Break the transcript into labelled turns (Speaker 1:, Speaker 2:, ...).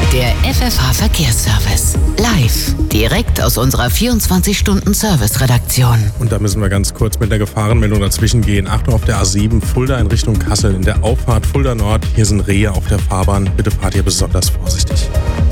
Speaker 1: Der FFH Verkehrsservice. Live. Direkt aus unserer 24-Stunden-Service-Redaktion.
Speaker 2: Und da müssen wir ganz kurz mit der Gefahrenmeldung dazwischen gehen. Achtung auf der A7 Fulda in Richtung Kassel. In der Auffahrt Fulda Nord. Hier sind Rehe auf der Fahrbahn. Bitte fahrt hier besonders vorsichtig.